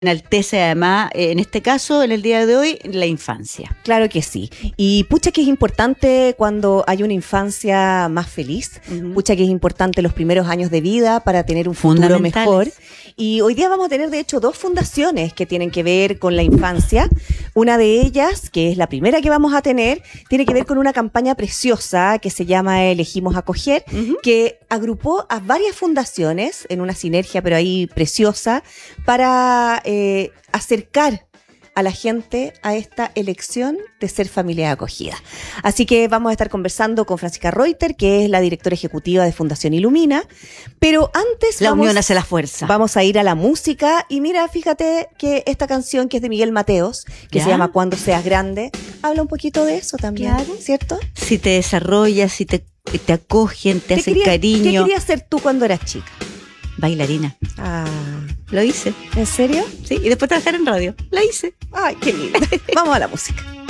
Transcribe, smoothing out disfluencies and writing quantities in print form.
enaltece además, en este caso, en el día de hoy, la infancia. Claro que sí. Y pucha que es importante cuando hay una infancia más feliz, pucha que es importante los primeros años de vida para tener un futuro mejor. Y hoy día vamos a tener, de hecho, 2 fundaciones que tienen que ver con la infancia. Una de ellas, que es la primera que vamos a tener, tiene que ver con una campaña preciosa que se llama Elegimos Acoger, que agrupó a varias fundaciones en una sinergia, pero ahí preciosa, para acercar a la gente a esta elección de ser familia de acogida. Así que vamos a estar conversando con Francisca Reuter, que es la directora ejecutiva de Fundación Ilumina, pero antes la unión hace la fuerza. Vamos a ir a la música y mira, fíjate que esta canción que es de Miguel Mateos, que se llama Cuando seas grande, habla un poquito de eso también, ¿cierto? Si te desarrollas, si te acogen, te hacen cariño. ¿Qué querías ser tú cuando eras chica? Bailarina. Ah, lo hice. ¿En serio? Sí, y después trabajar en radio. La hice. Ay, qué lindo. Vamos a la música.